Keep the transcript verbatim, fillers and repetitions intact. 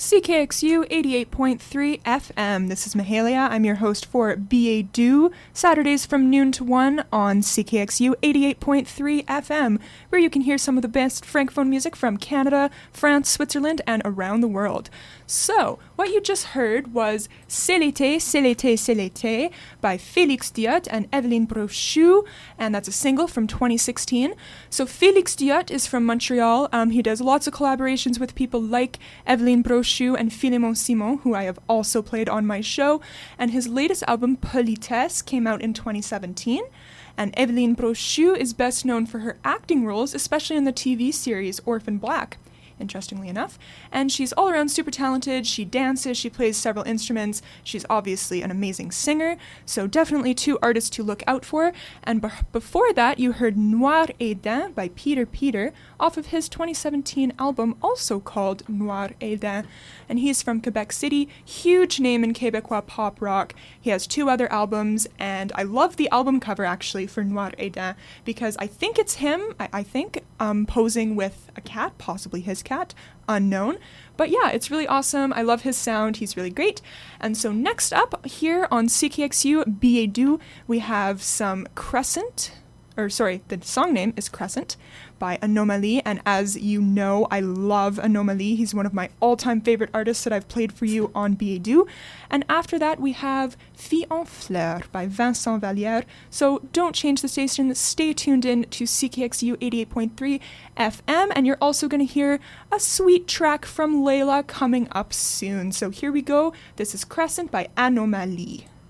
C K X U eighty-eight point three F M. This is Mahalia. I'm your host for B A Do, Saturdays from noon to one on C K X U eighty-eight point three F M, where you can hear some of the best francophone music from Canada, France, Switzerland, and around the world. So, what you just heard was C'est l'été, c'est l'été, c'est l'été by Félix Diot and Evelyne Brochu, and that's a single from twenty sixteen. So Félix Diot is from Montreal. Um, he does lots of collaborations with people like Evelyne Brochu and Philemon Simon, who I have also played on my show, and his latest album, Politesse, came out in twenty seventeen. And Evelyne Brochu is best known for her acting roles, especially in the T V series Orphan Black, interestingly enough. And she's all around super talented. She dances, she plays several instruments. She's obviously an amazing singer, so definitely two artists to look out for. And be- before that, you heard Noir et Dun by Peter Peter off of his twenty seventeen album, also called Noir et Dun. And he's from Quebec City, huge name in Quebecois pop rock. He has two other albums, and I love the album cover actually for Noir et Dun, because I think it's him, I, I think, um, posing with a cat, possibly his cat, unknown. But yeah, it's really awesome. I love his sound. He's really great. And so next up here on C K X U B A Do, we have some Crescent, or sorry, the song name is Crescent by Anomalie. And as you know, I love Anomalie. He's one of my all-time favorite artists that I've played for you on B A Do. And after that, we have Fille en Fleur by Vincent Valliere. So don't change the station. Stay tuned in to C K X U eighty-eight point three F M. And you're also going to hear a sweet track from Layla coming up soon. So here we go. This is Crescent by Anomalie.